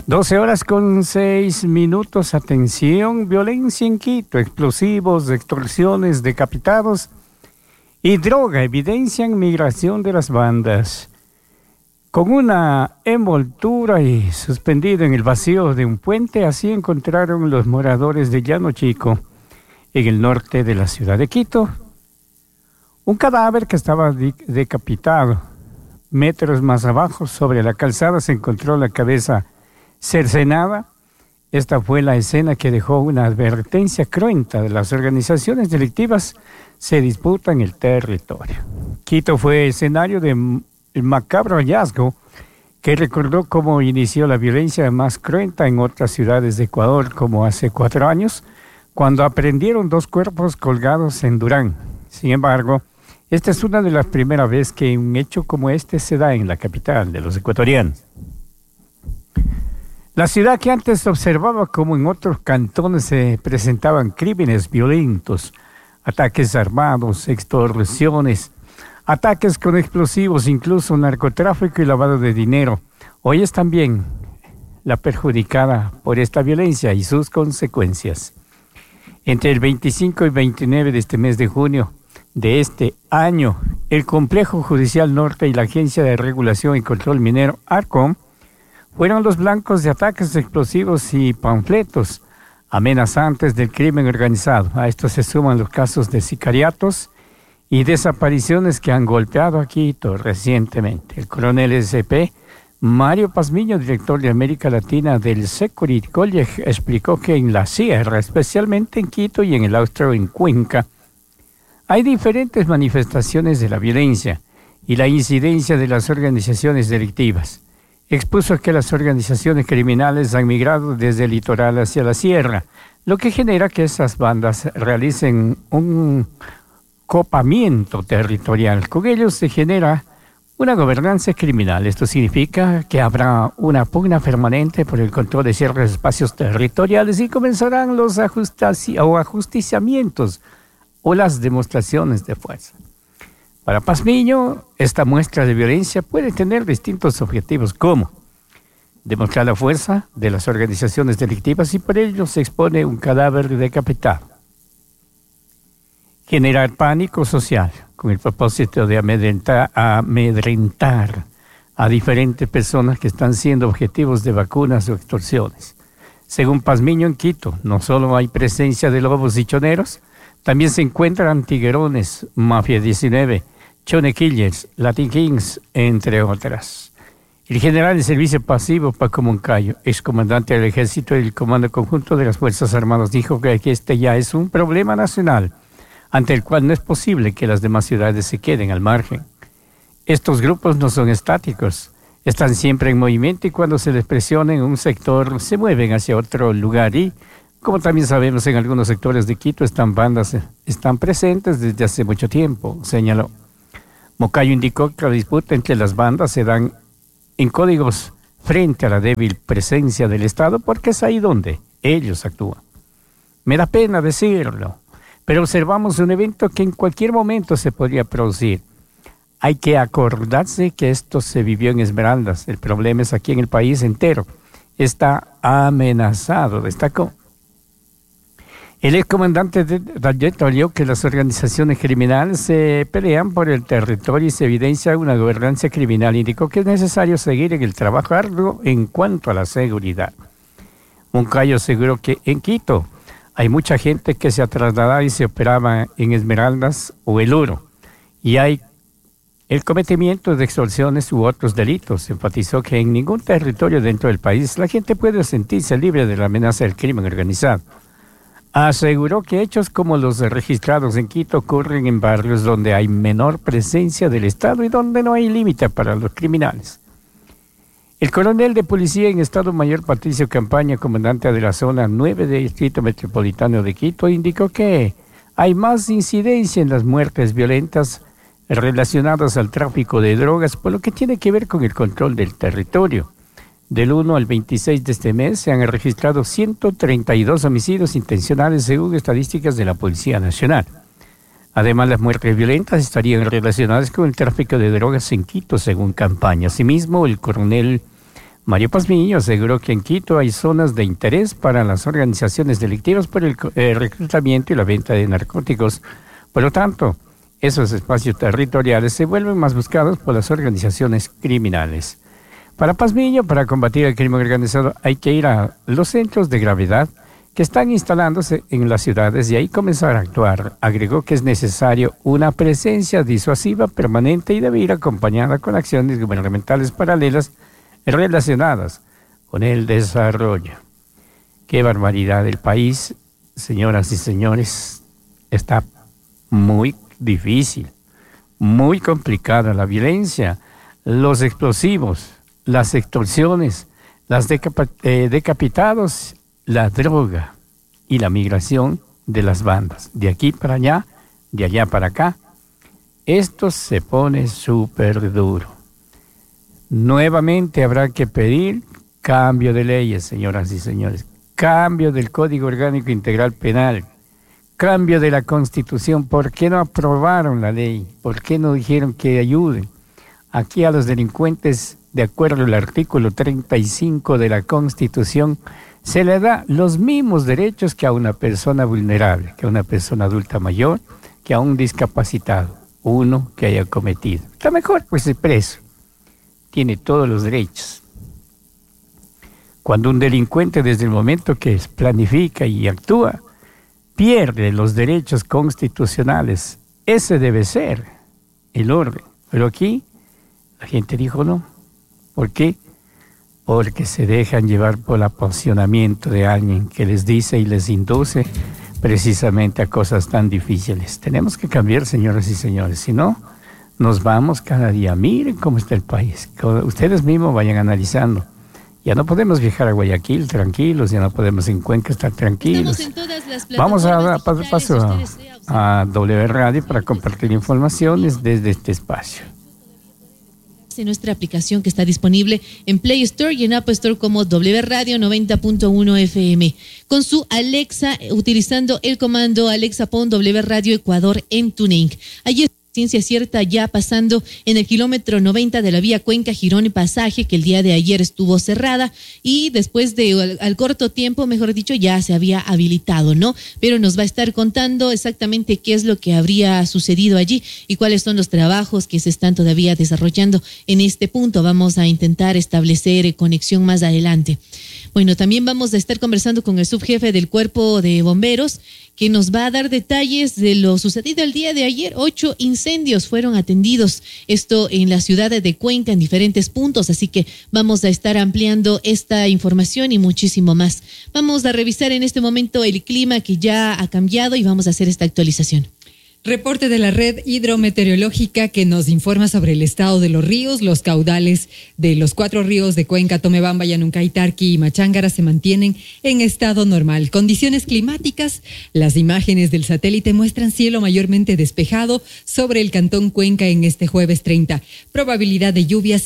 12 horas con 6 minutos. Atención, violencia en Quito, explosivos, extorsiones, decapitados y droga evidencian migración de las bandas. Con una envoltura y suspendido en el vacío de un puente, así encontraron los moradores de Llano Chico, en el norte de la ciudad de Quito, un cadáver que estaba decapitado. Metros más abajo, sobre la calzada, se encontró la cabeza cercenada. Esta fue la escena que dejó una advertencia cruenta de las organizaciones delictivas se disputan el territorio. Quito fue escenario de el macabro hallazgo que recordó cómo inició la violencia más cruenta en otras ciudades de Ecuador, como hace 4 años, cuando aprendieron 2 cuerpos colgados en Durán. Sin embargo, esta es una de las primeras veces que un hecho como este se da en la capital de los ecuatorianos. La ciudad que antes observaba como en otros cantones se presentaban crímenes violentos, ataques armados, extorsiones, ataques con explosivos, incluso narcotráfico y lavado de dinero. Hoy es también la perjudicada por esta violencia y sus consecuencias. Entre el 25 y 29 de este mes de junio de este año, el Complejo Judicial Norte y la Agencia de Regulación y Control Minero, ARCOM, fueron los blancos de ataques explosivos y panfletos amenazantes del crimen organizado. A esto se suman los casos de sicariatos y desapariciones que han golpeado a Quito recientemente. El coronel SP Mario Pazmiño, director de América Latina del Security College, explicó que en la sierra, especialmente en Quito y en el Austro en Cuenca, hay diferentes manifestaciones de la violencia y la incidencia de las organizaciones delictivas. Expuso que las organizaciones criminales han migrado desde el litoral hacia la sierra, lo que genera que esas bandas realicen un copamiento territorial. Con ello se genera una gobernanza criminal. Esto significa que habrá una pugna permanente por el control de ciertos espacios territoriales y comenzarán los ajusticiamientos o las demostraciones de fuerza. Para Pazmiño, esta muestra de violencia puede tener distintos objetivos, como demostrar la fuerza de las organizaciones delictivas y por ello se expone un cadáver decapitado. Generar pánico social con el propósito de amedrentar a diferentes personas que están siendo objetivos de vacunas o extorsiones. Según Pazmiño, en Quito no solo hay presencia de lobos y choneros, también se encuentran tiguerones, Mafia 19, Chone Killers, Latin Kings, entre otras. El general de servicio pasivo, Paco Moncayo, excomandante del Ejército y del Comando Conjunto de las Fuerzas Armadas, dijo que este ya es un problema nacional, ante el cual no es posible que las demás ciudades se queden al margen. Estos grupos no son estáticos, están siempre en movimiento y cuando se les presiona en un sector se mueven hacia otro lugar y, como también sabemos, en algunos sectores de Quito están presentes desde hace mucho tiempo, señaló. Moncayo indicó que la disputa entre las bandas se dan en códigos frente a la débil presencia del Estado porque es ahí donde ellos actúan. Me da pena decirlo, pero observamos un evento que en cualquier momento se podría producir. Hay que acordarse que esto se vivió en Esmeraldas. El problema es aquí en el país entero. Está amenazado, destacó. El excomandante detalló que las organizaciones criminales se pelean por el territorio y se evidencia una gobernanza criminal. Indicó que es necesario seguir en el trabajo arduo en cuanto a la seguridad. Moncayo aseguró que en Quito hay mucha gente que se ha trasladado y se operaba en Esmeraldas o El Oro, y hay el cometimiento de extorsiones u otros delitos. Enfatizó que en ningún territorio dentro del país la gente puede sentirse libre de la amenaza del crimen organizado. Aseguró que hechos como los registrados en Quito ocurren en barrios donde hay menor presencia del Estado y donde no hay límite para los criminales. El coronel de policía en Estado Mayor Patricio Campaña, comandante de la zona 9 del Distrito Metropolitano de Quito, indicó que hay más incidencia en las muertes violentas relacionadas al tráfico de drogas, por lo que tiene que ver con el control del territorio. Del 1 al 26 de este mes se han registrado 132 homicidios intencionales según estadísticas de la Policía Nacional. Además, las muertes violentas estarían relacionadas con el tráfico de drogas en Quito, según Campaña. Asimismo, el coronel Mario Pazmiño aseguró que en Quito hay zonas de interés para las organizaciones delictivas por el reclutamiento y la venta de narcóticos. Por lo tanto, esos espacios territoriales se vuelven más buscados por las organizaciones criminales. Para Pazmiño, para combatir el crimen organizado, hay que ir a los centros de gravedad que están instalándose en las ciudades y ahí comenzar a actuar. Agregó que es necesario una presencia disuasiva permanente y debe ir acompañada con acciones gubernamentales paralelas relacionadas con el desarrollo. Qué barbaridad, el país, señoras y señores, está muy difícil, muy complicada. La violencia, los explosivos, las extorsiones, las decapitados, la droga y la migración de las bandas, de aquí para allá, de allá para acá. Esto se pone súper duro. Nuevamente habrá que pedir cambio de leyes, señoras y señores, cambio del Código Orgánico Integral Penal, cambio de la Constitución. ¿Por qué no aprobaron la ley? ¿Por qué no dijeron que ayuden? Aquí a los delincuentes, de acuerdo al artículo 35 de la Constitución, se le da los mismos derechos que a una persona vulnerable, que a una persona adulta mayor, que a un discapacitado, uno que haya cometido. Está mejor, pues es preso. Tiene todos los derechos. Cuando un delincuente, desde el momento que planifica y actúa, pierde los derechos constitucionales, ese debe ser el orden. Pero aquí la gente dijo no. ¿Por qué? Porque se dejan llevar por el apasionamiento de alguien que les dice y les induce precisamente a cosas tan difíciles. Tenemos que cambiar, señoras y señores, si no, nos vamos cada día. Miren cómo está el país. Ustedes mismos vayan analizando. Ya no podemos viajar a Guayaquil tranquilos, ya no podemos en Cuenca estar tranquilos. Vamos a dar paso a W Radio para compartir informaciones desde este espacio. En nuestra aplicación que está disponible en Play Store y en App Store como W Radio 90.1 FM. Con su Alexa, utilizando el comando Alexa pon W Radio Ecuador en TuneIn. Allí ciencia cierta ya pasando en el kilómetro 90 de la vía Cuenca Girón y Pasaje, que el día de ayer estuvo cerrada y después de al corto tiempo, mejor dicho, ya se había habilitado, ¿no? Pero nos va a estar contando exactamente qué es lo que habría sucedido allí y cuáles son los trabajos que se están todavía desarrollando en este punto. Vamos a intentar establecer conexión más adelante. Bueno, también vamos a estar conversando con el subjefe del Cuerpo de Bomberos, que nos va a dar detalles de lo sucedido el día de ayer. 8 incendios fueron atendidos, esto en la ciudad de Cuenca, en diferentes puntos, así que vamos a estar ampliando esta información y muchísimo más. Vamos a revisar en este momento el clima que ya ha cambiado y vamos a hacer esta actualización. Reporte de la red hidrometeorológica que nos informa sobre el estado de los ríos. Los caudales de los 4 ríos de Cuenca, Tomebamba, Yanuncay, Tarqui y Machángara se mantienen en estado normal. Condiciones climáticas. Las imágenes del satélite muestran cielo mayormente despejado sobre el cantón Cuenca en este jueves 30. Probabilidad de lluvia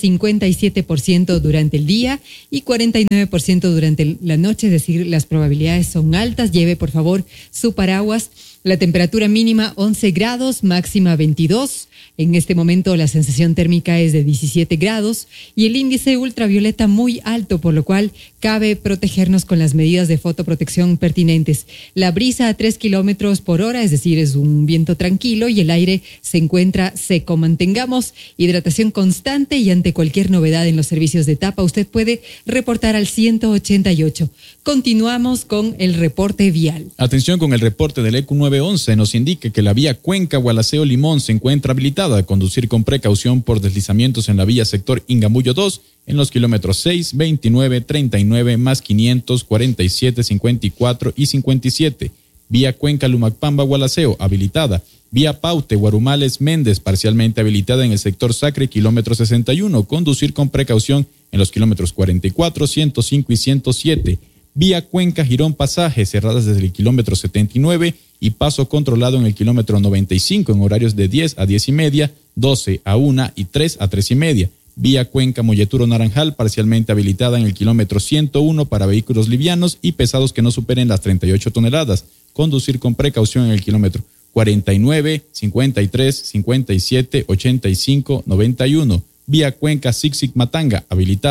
57% durante el día y 49% durante la noche, es decir, las probabilidades son altas. Lleve por favor su paraguas. La temperatura mínima 11 grados, máxima 22. En este momento la sensación térmica es de 17 grados y el índice ultravioleta muy alto, por lo cual cabe protegernos con las medidas de fotoprotección pertinentes. La brisa a 3 kilómetros por hora, es decir, es un viento tranquilo y el aire se encuentra seco. Mantengamos hidratación constante y ante cualquier novedad en los servicios de tapa, usted puede reportar al 188. Continuamos con el reporte vial. Atención con el reporte del ECU 911. Nos indica que la vía Cuenca-Gualaceo-Limón se encuentra habilitada a conducir con precaución por deslizamientos en la vía sector Ingamullo 2 en los kilómetros 6, 29, 39, más 500, 47, 54 y 57. Vía Cuenca-Lumacpamba-Gualaceo habilitada. Vía Paute, Guarumales, Méndez, parcialmente habilitada en el sector Sacre, kilómetro 61. Conducir con precaución en los kilómetros 44, 105 y 107. Vía Cuenca, Girón, Pasaje, cerradas desde el kilómetro 79 y paso controlado en el kilómetro 95 en horarios de 10 a 10 y media, 12 a 1 y 3 a 3 y media. Vía Cuenca, Molleturo, Naranjal, parcialmente habilitada en el kilómetro 101 para vehículos livianos y pesados que no superen las 38 toneladas. Conducir con precaución en el kilómetro 49, 53, 57, 85, 91. Vía Cuenca, Sixic, Matanga, habilitada.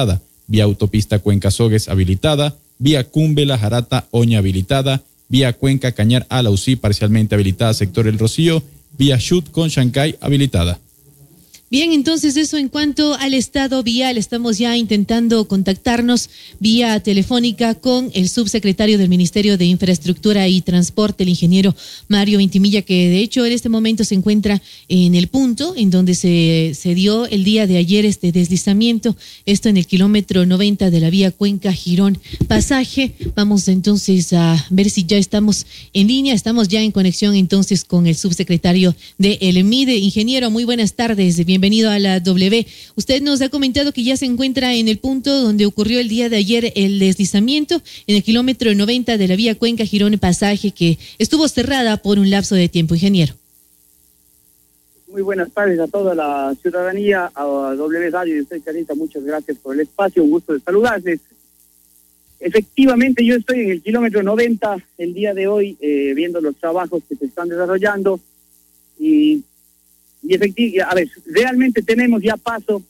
vía autopista Cuenca-Sogues habilitada, vía Cumbela, Jarata, Oña habilitada, vía Cuenca, Cañar, Alausí parcialmente habilitada, sector El Rocío, vía Chut con Chancay habilitada. Bien, entonces eso en cuanto al estado vial, estamos ya intentando contactarnos vía telefónica con el subsecretario del Ministerio de Infraestructura y Transporte, el ingeniero Mario Ventimilla, que de hecho en este momento se encuentra en el punto en donde se dio el día de ayer este deslizamiento, esto en el kilómetro 90 de la vía Cuenca-Girón Pasaje. Vamos entonces a ver si ya estamos en línea, estamos ya en conexión entonces con el subsecretario de el MIDE. Ingeniero, muy buenas tardes, bienvenido a la W. Usted nos ha comentado que ya se encuentra en el punto donde ocurrió el día de ayer el deslizamiento en el kilómetro 90 de la vía Cuenca-Girón Pasaje, que estuvo cerrada por un lapso de tiempo, ingeniero. Muy buenas tardes a toda la ciudadanía, a W Radio y usted, Carita, muchas gracias por el espacio, un gusto de saludarles. Efectivamente, yo estoy en el kilómetro 90 el día de hoy, viendo los trabajos que se están desarrollando y efectivamente, a ver, realmente tenemos paso,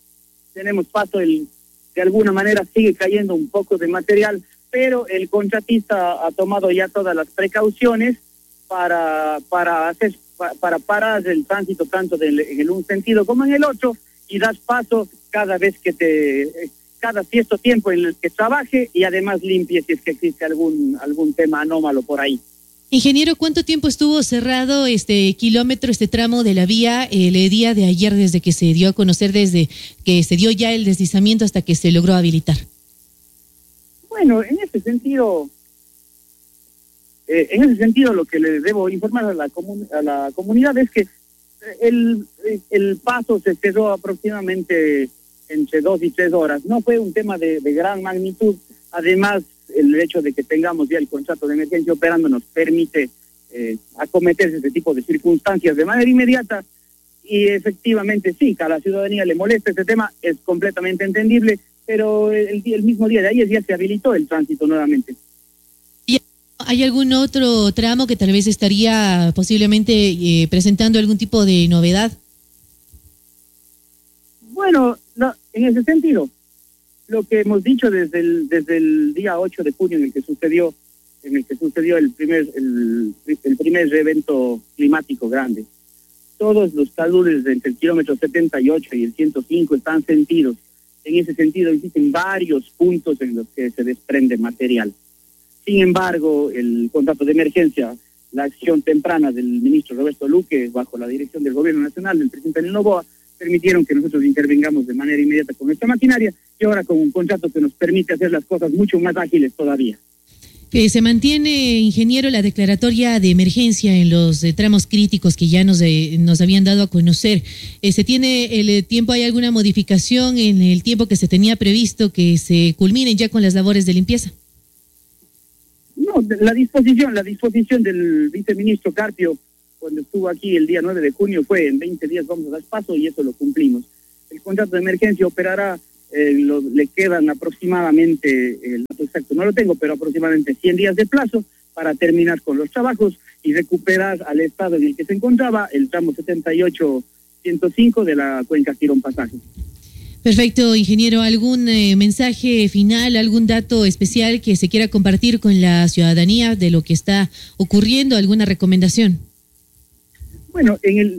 de alguna manera sigue cayendo un poco de material, pero el contratista ha tomado ya todas las precauciones para parar el tránsito tanto en un sentido como en el otro y das paso cada cierto tiempo en el que trabaje y además limpie si es que existe algún tema anómalo por ahí. Ingeniero, ¿cuánto tiempo estuvo cerrado este kilómetro, este tramo de la vía el día de ayer, desde que se dio a conocer, desde que se dio ya el deslizamiento hasta que se logró habilitar? Bueno, en ese sentido lo que le debo informar a la comunidad es que el paso se cerró aproximadamente entre 2 y 3 horas. No fue un tema de gran magnitud. Además, el hecho de que tengamos ya el contrato de emergencia operando nos permite acometerse ese tipo de circunstancias de manera inmediata y efectivamente sí, que a la ciudadanía le molesta este tema, es completamente entendible, pero el mismo día de ayer ya se habilitó el tránsito nuevamente. ¿Y hay algún otro tramo que tal vez estaría posiblemente presentando algún tipo de novedad? Bueno, no, en ese sentido, lo que hemos dicho desde el día 8 de junio en el que sucedió el primer evento climático grande. Todos los taludes entre el kilómetro 78 y el 105 están sentidos. En ese sentido existen varios puntos en los que se desprende material. Sin embargo, el contrato de emergencia, la acción temprana del ministro Roberto Luque, bajo la dirección del Gobierno Nacional, del presidente Daniel Noboa, permitieron que nosotros intervengamos de manera inmediata con nuestra maquinaria y ahora con un contrato que nos permite hacer las cosas mucho más ágiles todavía. Se mantiene, ingeniero, la declaratoria de emergencia en los tramos críticos que ya nos habían dado a conocer. ¿Se tiene el tiempo, hay alguna modificación en el tiempo que se tenía previsto que se culminen ya con las labores de limpieza? No, la disposición del viceministro Carpio cuando estuvo aquí el día 9 de junio fue en 20 días vamos a dar paso y eso lo cumplimos. El contrato de emergencia operará, le quedan aproximadamente, el dato exacto no lo tengo, pero aproximadamente 100 días de plazo para terminar con los trabajos y recuperar al estado en el que se encontraba el tramo 78-105 de la Cuenca Girón Pasaje. Perfecto, ingeniero. ¿Algún mensaje final, algún dato especial que se quiera compartir con la ciudadanía de lo que está ocurriendo? ¿Alguna recomendación? Bueno,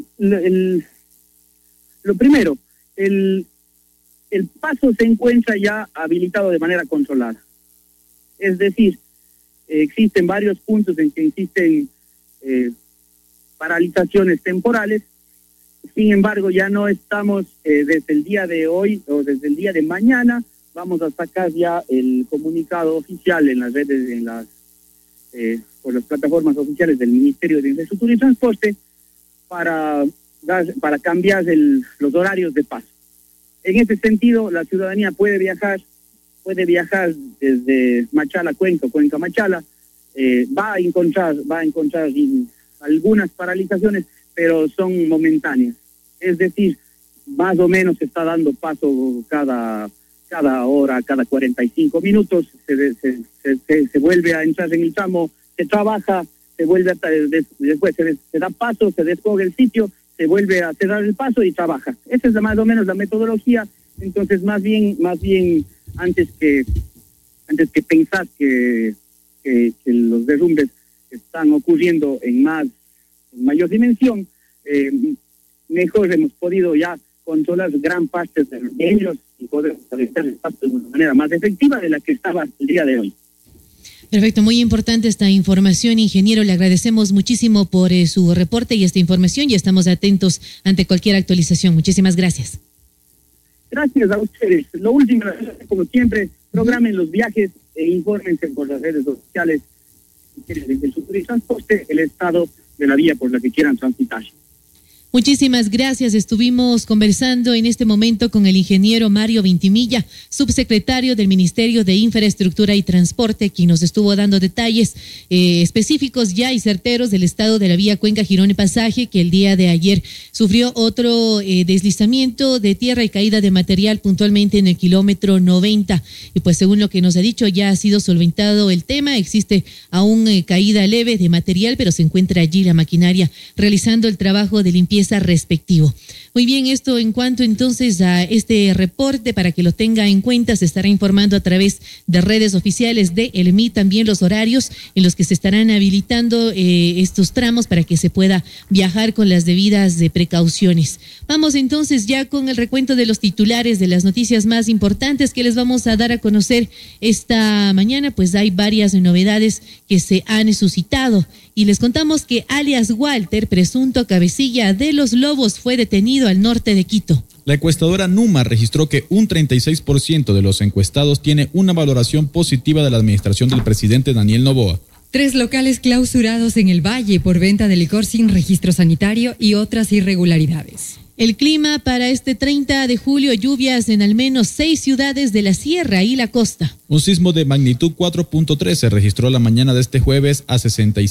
lo primero, el paso se encuentra ya habilitado de manera controlada. Es decir, existen varios puntos en que existen paralizaciones temporales. Sin embargo, ya no estamos desde el día de hoy o desde el día de mañana, vamos a sacar ya el comunicado oficial en las redes, por las plataformas oficiales del Ministerio de Infraestructura y Transporte, para cambiar los horarios de paso. En ese sentido, la ciudadanía puede viajar desde Machala, Cuenca Machala, va a encontrar algunas paralizaciones, pero son momentáneas. Es decir, más o menos se está dando paso cada hora, cada 45 minutos, se vuelve a entrar en el tramo, se trabaja, se vuelve después se da paso, se descoge el sitio, se vuelve a cerrar el paso y trabaja. Esa es más o menos la metodología. Entonces, más bien antes que pensar que los derrumbes están ocurriendo en mayor dimensión, mejor hemos podido ya controlar gran parte de ellos y poder establecer el espacio de una manera más efectiva de la que estaba el día de hoy. Perfecto, muy importante esta información, ingeniero. Le agradecemos muchísimo por su reporte y esta información y estamos atentos ante cualquier actualización. Muchísimas gracias. Gracias a ustedes. Lo último, como siempre, programen los viajes e infórmense por las redes sociales del futuro y transporte, el estado de la vía por la que quieran transitar. Muchísimas gracias. Estuvimos conversando en este momento con el ingeniero Mario Vintimilla, subsecretario del Ministerio de Infraestructura y Transporte, quien nos estuvo dando detalles específicos ya y certeros del estado de la vía Cuenca Girón y Pasaje, que el día de ayer sufrió otro deslizamiento de tierra y caída de material puntualmente en el kilómetro 90. Y pues según lo que nos ha dicho, ya ha sido solventado el tema. Existe aún caída leve de material, pero se encuentra allí la maquinaria realizando el trabajo de limpieza respectivo. Muy bien, esto en cuanto entonces a este reporte, para que lo tenga en cuenta, se estará informando a través de redes oficiales de El MIT, también los horarios en los que se estarán habilitando estos tramos para que se pueda viajar con las debidas precauciones. Vamos entonces ya con el recuento de los titulares de las noticias más importantes que les vamos a dar a conocer esta mañana. Pues hay varias novedades que se han suscitado y les contamos que alias Walter, presunto cabecilla de los Lobos, fue detenido al norte de Quito. La encuestadora Numa registró que un 36% de los encuestados tiene una valoración positiva de la administración del presidente Daniel Noboa. 3 locales clausurados en el Valle por venta de licor sin registro sanitario y otras irregularidades. El clima para este 30 de julio, lluvias en al menos 6 ciudades de la sierra y la costa. Un sismo de magnitud 4.3 se registró la mañana de este jueves a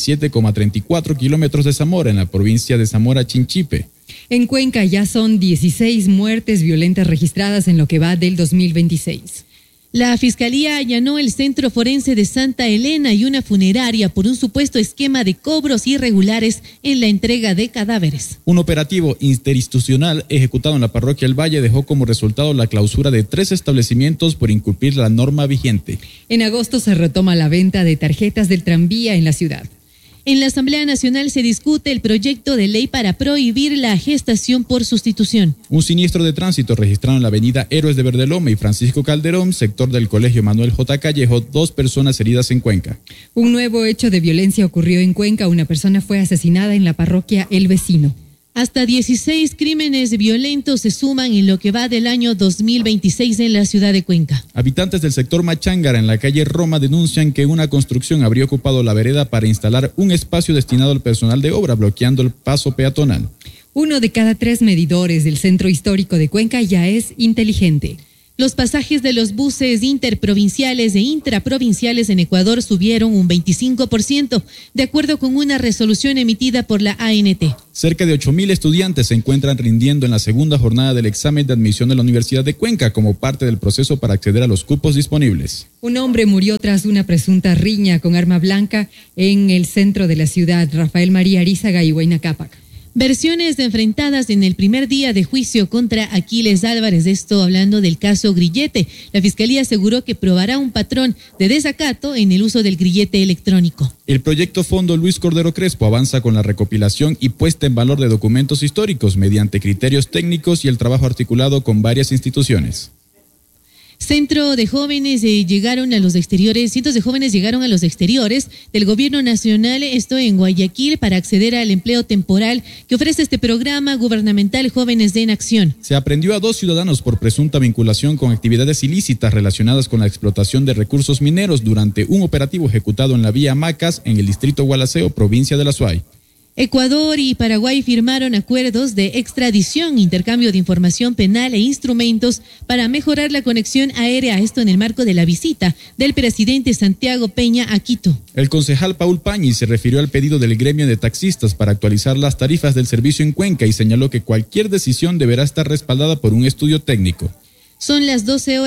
67,34 kilómetros de Zamora, en la provincia de Zamora Chinchipe. En Cuenca ya son 16 muertes violentas registradas en lo que va del 2026. La Fiscalía allanó el Centro Forense de Santa Elena y una funeraria por un supuesto esquema de cobros irregulares en la entrega de cadáveres. Un operativo interinstitucional ejecutado en la parroquia El Valle dejó como resultado la clausura de 3 establecimientos por incumplir la norma vigente. En agosto se retoma la venta de tarjetas del tranvía en la ciudad. En la Asamblea Nacional se discute el proyecto de ley para prohibir la gestación por sustitución. Un siniestro de tránsito registrado en la avenida Héroes de Verdeloma y Francisco Calderón, sector del Colegio Manuel J. Callejo, 2 personas heridas en Cuenca. Un nuevo hecho de violencia ocurrió en Cuenca. Una persona fue asesinada en la parroquia El Vecino. Hasta 16 crímenes violentos se suman en lo que va del año 2026 en la ciudad de Cuenca. Habitantes del sector Machángara en la calle Roma denuncian que una construcción habría ocupado la vereda para instalar un espacio destinado al personal de obra, bloqueando el paso peatonal. 1 de cada 3 medidores del centro histórico de Cuenca ya es inteligente. Los pasajes de los buses interprovinciales e intraprovinciales en Ecuador subieron un 25%, de acuerdo con una resolución emitida por la ANT. Cerca de 8,000 estudiantes se encuentran rindiendo en la segunda jornada del examen de admisión de la Universidad de Cuenca como parte del proceso para acceder a los cupos disponibles. Un hombre murió tras una presunta riña con arma blanca en el centro de la ciudad. Rafael María Arizaga y Huayna Cápac. Versiones enfrentadas en el primer día de juicio contra Aquiles Álvarez, esto hablando del caso grillete. La Fiscalía aseguró que probará un patrón de desacato en el uso del grillete electrónico. El proyecto Fondo Luis Cordero Crespo avanza con la recopilación y puesta en valor de documentos históricos mediante criterios técnicos y el trabajo articulado con varias instituciones. Centro de jóvenes llegaron a los exteriores, cientos de jóvenes llegaron a los exteriores del gobierno nacional, esto en Guayaquil, para acceder al empleo temporal que ofrece este programa gubernamental Jóvenes en Acción. Se aprehendió a 2 ciudadanos por presunta vinculación con actividades ilícitas relacionadas con la explotación de recursos mineros durante un operativo ejecutado en la vía Macas, en el distrito Gualaceo, provincia de La Suay. Ecuador y Paraguay firmaron acuerdos de extradición, intercambio de información penal e instrumentos para mejorar la conexión aérea, esto en el marco de la visita del presidente Santiago Peña a Quito. El concejal Paul Pañi se refirió al pedido del gremio de taxistas para actualizar las tarifas del servicio en Cuenca y señaló que cualquier decisión deberá estar respaldada por un estudio técnico. Son las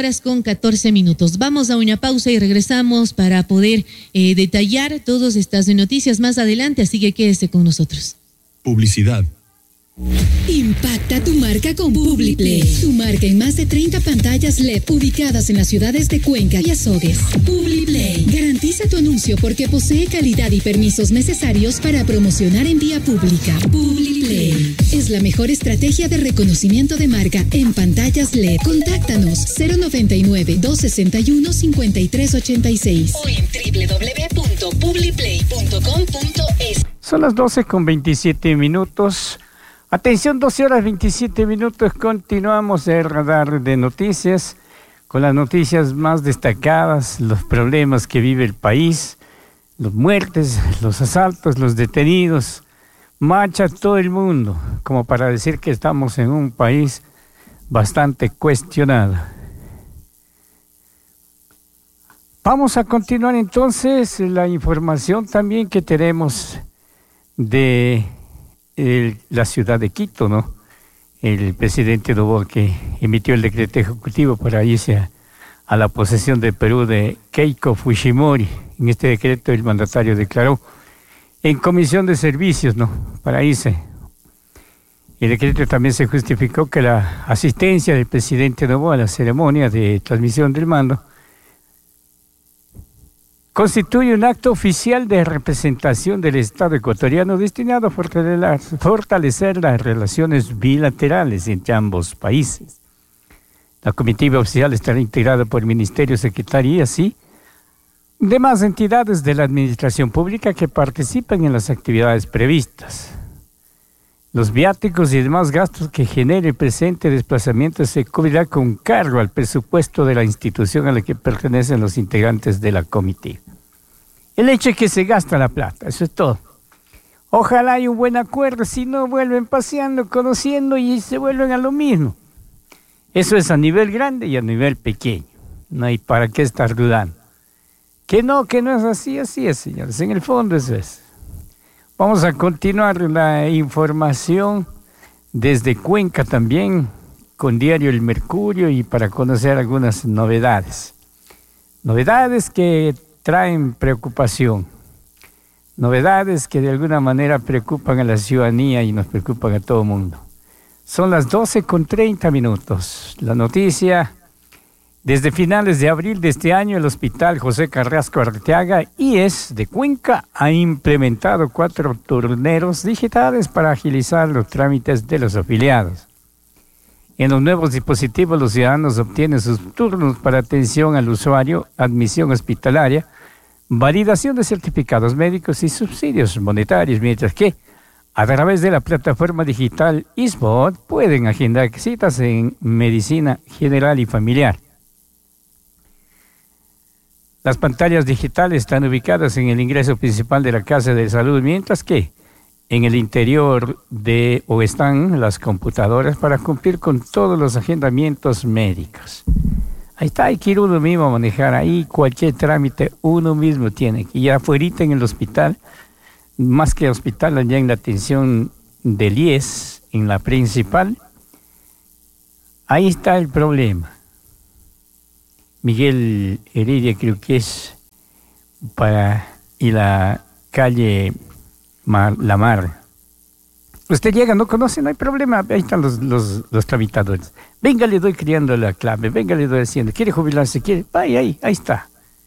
12:14. Vamos a una pausa y regresamos para poder detallar todas estas noticias más adelante, así que quédese con nosotros. Publicidad. Impacta tu marca con Publiplay. Tu marca en más de 30 pantallas LED ubicadas en las ciudades de Cuenca y Azogues. Publiplay. Garantiza tu anuncio porque posee calidad y permisos necesarios para promocionar en vía pública. Publiplay es la mejor estrategia de reconocimiento de marca en pantallas LED. Contáctanos 099-261-5386 o en www.publiplay.com.es. Son las 12:27. Atención, 12:27. Continuamos el radar de noticias con las noticias más destacadas, los problemas que vive el país, los muertes, los asaltos, los detenidos. Marcha todo el mundo, como para decir que estamos en un país bastante cuestionado. Vamos a continuar entonces la información también que tenemos de la ciudad de Quito, ¿no? El presidente Noboa que emitió el decreto ejecutivo para irse a la posesión de Perú de Keiko Fujimori. En este decreto el mandatario declaró en comisión de servicios, ¿no?, para irse. El decreto también se justificó que la asistencia del presidente Noboa a la ceremonia de transmisión del mando constituye un acto oficial de representación del Estado ecuatoriano destinado a fortalecer las relaciones bilaterales entre ambos países. La comitiva oficial estará integrada por el Ministerio, Secretaría y así demás entidades de la administración pública que participan en las actividades previstas. Los viáticos y demás gastos que genere el presente desplazamiento se cubrirá con cargo al presupuesto de la institución a la que pertenecen los integrantes de la comitiva. El hecho es que se gasta la plata, eso es todo. Ojalá haya un buen acuerdo, si no vuelven paseando, conociendo y se vuelven a lo mismo. Eso es a nivel grande y a nivel pequeño. No hay para qué estar dudando. Que no es así, así es, señores. En el fondo eso es. Vamos a continuar la información desde Cuenca también, con Diario El Mercurio y para conocer algunas novedades. Novedades que traen preocupación. Novedades que de alguna manera preocupan a la ciudadanía y nos preocupan a todo el mundo. Son las 12:30. La noticia: desde finales de abril de este año, el Hospital José Carrasco Arteaga, IES de Cuenca, ha implementado 4 turneros digitales para agilizar los trámites de los afiliados. En los nuevos dispositivos, los ciudadanos obtienen sus turnos para atención al usuario, admisión hospitalaria, validación de certificados médicos y subsidios monetarios, mientras que a través de la plataforma digital ISBOT pueden agendar citas en medicina general y familiar. Las pantallas digitales están ubicadas en el ingreso principal de la Casa de Salud, mientras que en el interior están las computadoras para cumplir con todos los agendamientos médicos. Ahí está, hay que ir uno mismo a manejar ahí cualquier trámite, uno mismo tiene. Y ya afuera en el hospital, más que hospital, allá en la atención del IES, en la principal, ahí está el problema. Miguel Heredia creo que es y la calle La Mar. Usted llega, no conoce, no hay problema, ahí están los tramitadores. Venga, le doy criando la clave, venga, le doy haciendo. ¿Quiere jubilarse? ¿Quiere? Ahí está.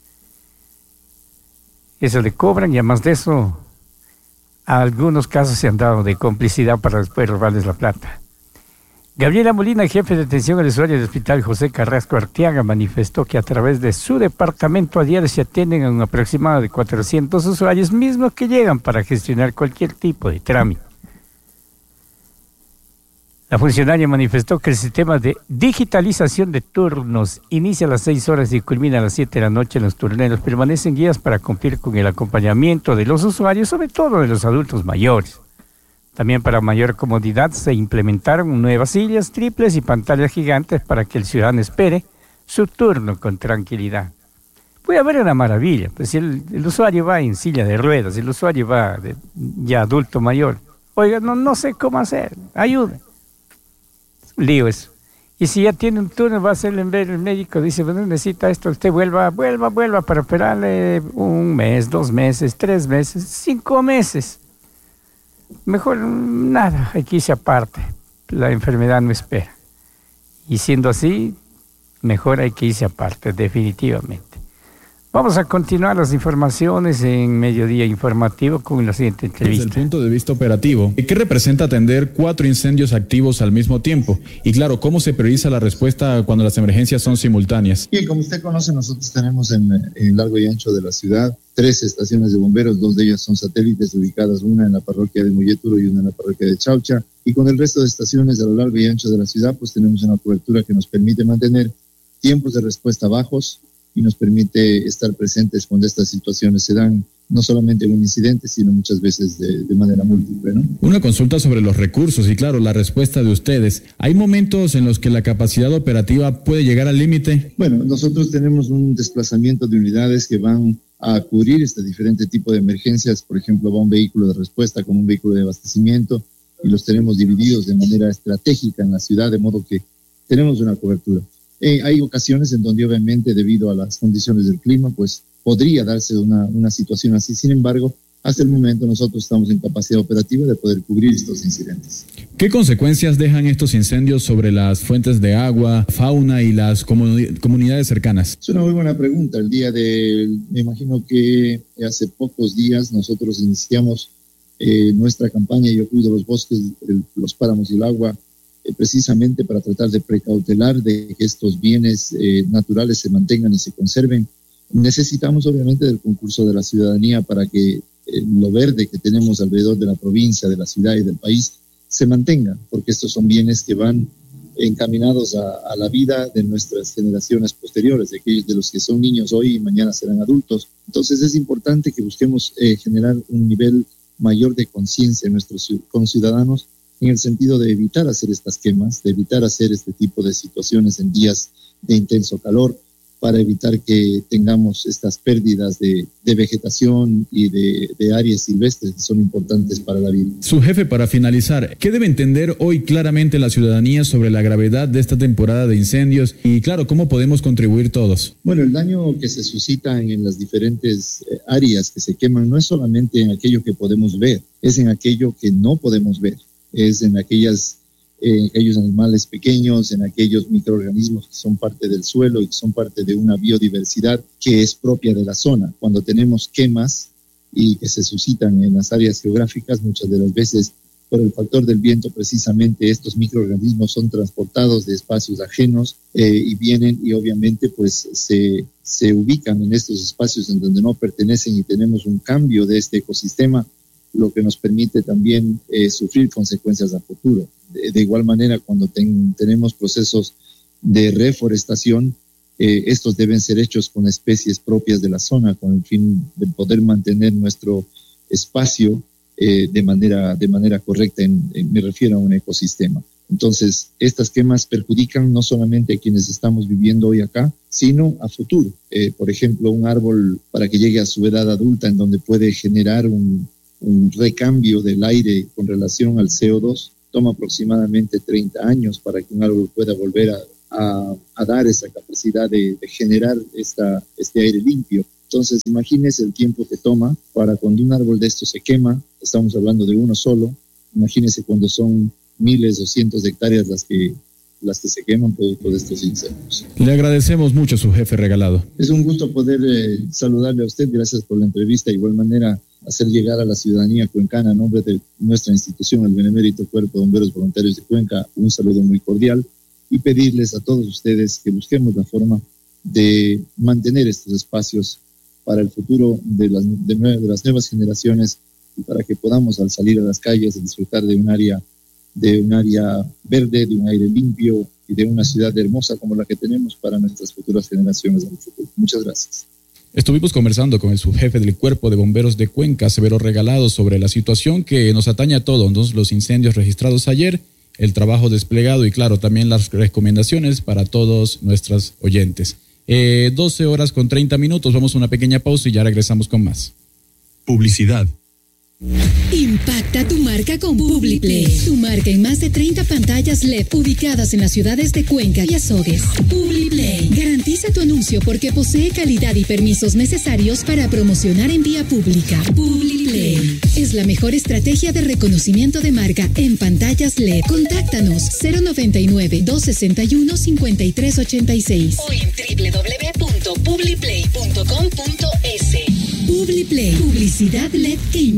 Eso le cobran y además de eso, a algunos casos se han dado de complicidad para después robarles la plata. Gabriela Molina, jefe de atención al usuario del Hospital José Carrasco Arteaga, manifestó que a través de su departamento a diario se atienden a un aproximado de 400 usuarios mismos que llegan para gestionar cualquier tipo de trámite. La funcionaria manifestó que el sistema de digitalización de turnos inicia a las 6 horas y culmina a las 7 de la noche. Los turneros permanecen guías para cumplir con el acompañamiento de los usuarios, sobre todo de los adultos mayores. También para mayor comodidad se implementaron nuevas sillas triples y pantallas gigantes para que el ciudadano espere su turno con tranquilidad. Puede haber una maravilla, pues si el usuario va en silla de ruedas, el usuario va ya adulto mayor. Oiga, no sé cómo hacer, ayude. Es un lío eso. Y si ya tiene un turno, va a hacerle ver el médico, dice, bueno, necesita esto, usted vuelva para esperarle 1 mes, 2 meses, 3 meses, 5 meses. mejor nada, hay que irse aparte. La enfermedad no espera. Y siendo así, mejor hay que irse aparte, definitivamente. Vamos a continuar las informaciones en Mediodía Informativo con la siguiente entrevista. Desde el punto de vista operativo, ¿qué representa atender 4 incendios activos al mismo tiempo? Y claro, ¿cómo se prioriza la respuesta cuando las emergencias son simultáneas? Bien, como usted conoce, nosotros tenemos en largo y ancho de la ciudad 3 estaciones de bomberos, 2 de ellas son satélites ubicadas, una en la parroquia de Molleturo y una en la parroquia de Chaucha. Y con el resto de estaciones a lo largo y ancho de la ciudad, pues tenemos una cobertura que nos permite mantener tiempos de respuesta bajos y nos permite estar presentes cuando estas situaciones se dan, no solamente en un incidente, sino muchas veces de manera múltiple, ¿no? Una consulta sobre los recursos y, claro, la respuesta de ustedes. ¿Hay momentos en los que la capacidad operativa puede llegar al límite? Bueno, nosotros tenemos un desplazamiento de unidades que van a cubrir este diferente tipo de emergencias. Por ejemplo, va un vehículo de respuesta con un vehículo de abastecimiento y los tenemos divididos de manera estratégica en la ciudad, de modo que tenemos una cobertura. Hay ocasiones en donde obviamente debido a las condiciones del clima pues podría darse una situación así. Sin embargo, hasta el momento nosotros estamos en capacidad operativa de poder cubrir estos incidentes. ¿Qué consecuencias dejan estos incendios sobre las fuentes de agua, fauna y las comunidades cercanas? Es una muy buena pregunta. Me imagino que hace pocos días nosotros iniciamos nuestra campaña Yo Cuido los Bosques, los Páramos y el Agua, precisamente para tratar de precautelar de que estos bienes naturales se mantengan y se conserven. Necesitamos obviamente del concurso de la ciudadanía para que lo verde que tenemos alrededor de la provincia, de la ciudad y del país se mantenga, porque estos son bienes que van encaminados a la vida de nuestras generaciones posteriores, de aquellos de los que son niños hoy y mañana serán adultos. Entonces es importante que busquemos generar un nivel mayor de conciencia en nuestros conciudadanos en el sentido de evitar hacer estas quemas, de evitar hacer este tipo de situaciones en días de intenso calor, para evitar que tengamos estas pérdidas de vegetación y de áreas silvestres que son importantes para la vida. Su jefe, para finalizar, ¿qué debe entender hoy claramente la ciudadanía sobre la gravedad de esta temporada de incendios? Y claro, ¿cómo podemos contribuir todos? Bueno, el daño que se suscita en las diferentes áreas que se queman no es solamente en aquello que podemos ver, es en aquello que no podemos ver. Es en aquellos animales pequeños, en aquellos microorganismos que son parte del suelo y que son parte de una biodiversidad que es propia de la zona. Cuando tenemos quemas y que se suscitan en las áreas geográficas, muchas de las veces por el factor del viento, precisamente estos microorganismos son transportados de espacios ajenos y vienen y obviamente pues se ubican en estos espacios en donde no pertenecen y tenemos un cambio de este ecosistema, lo que nos permite también sufrir consecuencias a futuro. De igual manera, cuando tenemos procesos de reforestación, estos deben ser hechos con especies propias de la zona, con el fin de poder mantener nuestro espacio de manera correcta, me refiero a un ecosistema. Entonces, estas quemas perjudican no solamente a quienes estamos viviendo hoy acá, sino a futuro. Por ejemplo, un árbol para que llegue a su edad adulta, en donde puede generar un recambio del aire con relación al CO2, toma aproximadamente 30 años para que un árbol pueda volver a dar esa capacidad de generar este aire limpio. Entonces, imagínese el tiempo que toma para cuando un árbol de estos se quema, estamos hablando de uno solo, imagínese cuando son miles o cientos de hectáreas las que se queman producto de estos incendios. Le agradecemos mucho, su jefe regalado. Es un gusto poder saludarle a usted, gracias por la entrevista. De igual manera, hacer llegar a la ciudadanía cuencana, a nombre de nuestra institución, el Benemérito Cuerpo de Bomberos Voluntarios de Cuenca, un saludo muy cordial y pedirles a todos ustedes que busquemos la forma de mantener estos espacios para el futuro de las nuevas generaciones y para que podamos, al salir a las calles, disfrutar de un área verde, de un aire limpio y de una ciudad hermosa como la que tenemos para nuestras futuras generaciones en el futuro. Muchas gracias. Estuvimos conversando con el subjefe del Cuerpo de Bomberos de Cuenca, Severo Regalado, sobre la situación que nos atañe a todos, los incendios registrados ayer, el trabajo desplegado y, claro, también las recomendaciones para todos nuestros oyentes. 12 horas con 30 minutos, vamos a una pequeña pausa y ya regresamos con más. Publicidad. Impacta tu marca con Publiplay. Tu marca en más de 30 pantallas LED ubicadas en las ciudades de Cuenca y Azogues. Publiplay. Garantiza tu anuncio porque posee calidad y permisos necesarios para promocionar en vía pública. Publiplay es la mejor estrategia de reconocimiento de marca en pantallas LED. Contáctanos 099-261-5386 o en www.publiplay.com.es. Publiplay. Publicidad LED que